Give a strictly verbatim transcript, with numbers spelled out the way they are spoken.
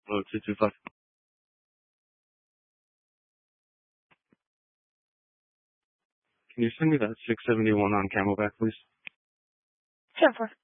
Oh, two two five. Can you send me that six seventy-one on Camelback, please? Ten four.